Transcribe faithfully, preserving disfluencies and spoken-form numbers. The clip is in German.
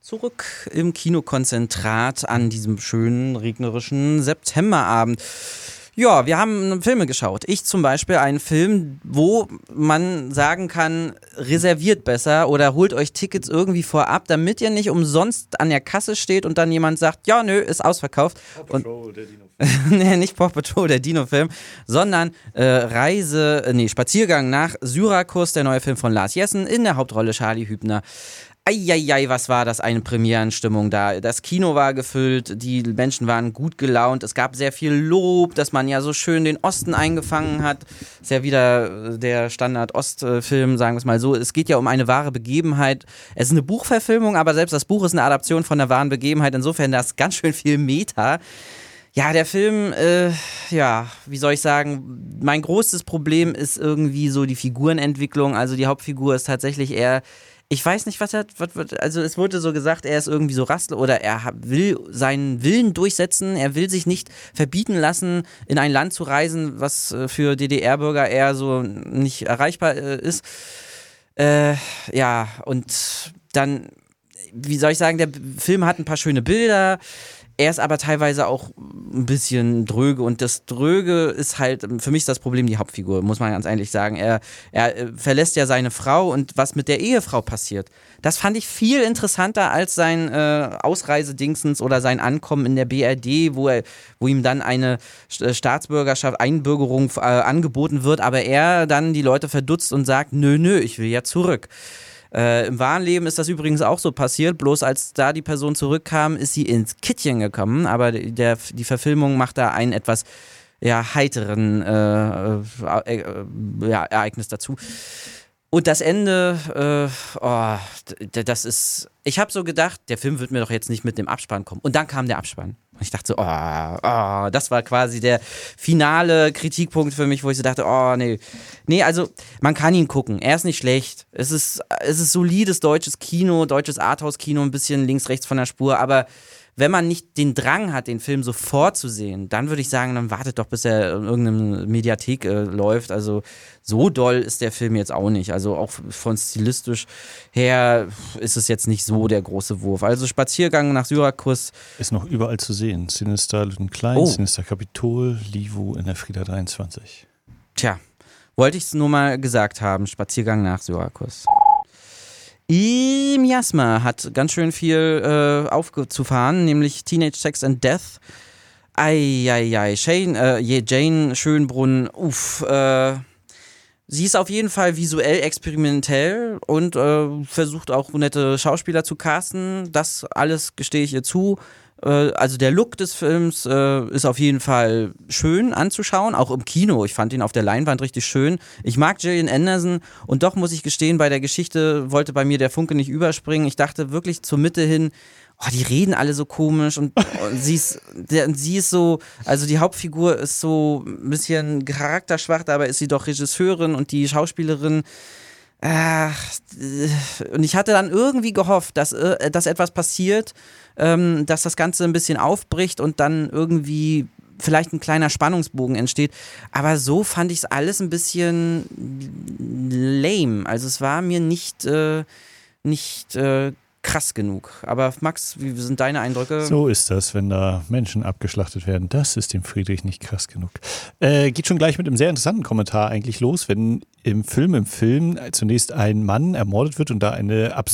Zurück im Kinokonzentrat an diesem schönen, regnerischen Septemberabend. Ja, wir haben Filme geschaut. Ich zum Beispiel einen Film, wo man sagen kann, reserviert besser oder holt euch Tickets irgendwie vorab, damit ihr nicht umsonst an der Kasse steht und dann jemand sagt, ja, nö, ist ausverkauft. Paw Patrol, und, der Dino-Film. Nee, nicht Paw Patrol, der Dino-Film, sondern äh, Reise, nee, Spaziergang nach Syrakus, der neue Film von Lars Jessen, in der Hauptrolle Charlie Hübner. Eieiei, was war das eine Premierenstimmung da. Das Kino war gefüllt, die Menschen waren gut gelaunt, es gab sehr viel Lob, dass man ja so schön den Osten eingefangen hat. Ist ja wieder der Standard-Ostfilm, sagen wir es mal so. Es geht ja um eine wahre Begebenheit. Es ist eine Buchverfilmung, aber selbst das Buch ist eine Adaption von einer wahren Begebenheit. Insofern, da ist ganz schön viel Meta. Ja, der Film, äh, ja, wie soll ich sagen, mein größtes Problem ist irgendwie so die Figurenentwicklung. Also die Hauptfigur ist tatsächlich eher... Ich weiß nicht, was er, was, also es wurde so gesagt, er ist irgendwie so Rastler oder er will seinen Willen durchsetzen, er will sich nicht verbieten lassen, in ein Land zu reisen, was für D D R-Bürger eher so nicht erreichbar äh, ist. Äh, ja, und dann, wie soll ich sagen, der Film hat ein paar schöne Bilder, er ist aber teilweise auch ein bisschen dröge und das Dröge ist halt, für mich ist das Problem die Hauptfigur, muss man ganz ehrlich sagen. Er, er verlässt ja seine Frau und was mit der Ehefrau passiert, das fand ich viel interessanter als sein äh, Ausreisedingsens oder sein Ankommen in der B R D, wo, er, wo ihm dann eine Staatsbürgerschaft, Einbürgerung äh, angeboten wird, aber er dann die Leute verdutzt und sagt, nö, nö, ich will ja zurück. Äh, Im wahren Leben ist das übrigens auch so passiert, bloß als da die Person zurückkam, ist sie ins Kittchen gekommen, aber der, die Verfilmung macht da einen etwas ja, heiteren äh, äh, ja, Ereignis dazu. Und das Ende, äh, oh, das ist, ich habe so gedacht, der Film wird mir doch jetzt nicht mit dem Abspann kommen. Und dann kam der Abspann. Und ich dachte so, oh, oh, das war quasi der finale Kritikpunkt für mich, wo ich so dachte, oh, nee. Nee, also, man kann ihn gucken. Er ist nicht schlecht. Es ist, es ist solides deutsches Kino, deutsches Arthouse-Kino, ein bisschen links, rechts von der Spur, aber wenn man nicht den Drang hat, den Film sofort zu sehen, dann würde ich sagen, dann wartet doch, bis er in irgendeiner Mediathek äh, läuft. Also so doll ist der Film jetzt auch nicht. Also auch von stilistisch her ist es jetzt nicht so der große Wurf. Also Spaziergang nach Syrakus. Ist noch überall zu sehen. Sinister Lütten Klein, oh. Sinister Kapitol, Livu in der Frieda dreiundzwanzig. Tja, wollte ich es nur mal gesagt haben. Spaziergang nach Syrakus. I Miasma hat ganz schön viel äh, aufzufahren, nämlich Teenage Sex and Death. Eieiei, Shane, äh, Jane Schönbrunn, uff, äh, sie ist auf jeden Fall visuell experimentell und äh, versucht auch nette Schauspieler zu casten. Das alles gestehe ich ihr zu. Also der Look des Films äh, ist auf jeden Fall schön anzuschauen, auch im Kino. Ich fand ihn auf der Leinwand richtig schön. Ich mag Gillian Anderson und doch muss ich gestehen, bei der Geschichte wollte bei mir der Funke nicht überspringen. Ich dachte wirklich zur Mitte hin, oh, die reden alle so komisch und, und sie, ist, der, sie ist so, also die Hauptfigur ist so ein bisschen charakterschwach, dabei ist sie doch Regisseurin und die Schauspielerin. Ach, und ich hatte dann irgendwie gehofft, dass, dass etwas passiert, ähm, dass das Ganze ein bisschen aufbricht und dann irgendwie vielleicht ein kleiner Spannungsbogen entsteht. Aber so fand ich es alles ein bisschen lame. Also es war mir nicht, äh, nicht äh, krass genug. Aber Max, wie sind deine Eindrücke? So ist das, wenn da Menschen abgeschlachtet werden. Das ist dem Friedrich nicht krass genug. Äh, geht schon gleich mit einem sehr interessanten Kommentar eigentlich los, wenn im Film im Film zunächst ein Mann ermordet wird und da eine